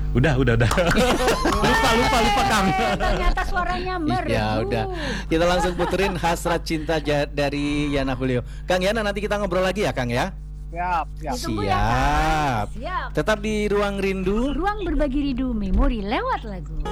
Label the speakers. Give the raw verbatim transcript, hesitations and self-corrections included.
Speaker 1: Udah, udah, udah. lupa, lupa, lupa Kang.
Speaker 2: Ternyata suaranya merdu.
Speaker 3: Ya udah, kita langsung puterin Hasrat Cinta ja- dari Yana Julio. Kang Yana, nanti kita ngobrol lagi ya Kang ya.
Speaker 4: Siap, siap.
Speaker 2: Ditunggu ya, Kang.
Speaker 3: Siap.
Speaker 2: Siap.
Speaker 3: Tetap di Ruang Rindu.
Speaker 2: Ruang berbagi rindu memori lewat lagu.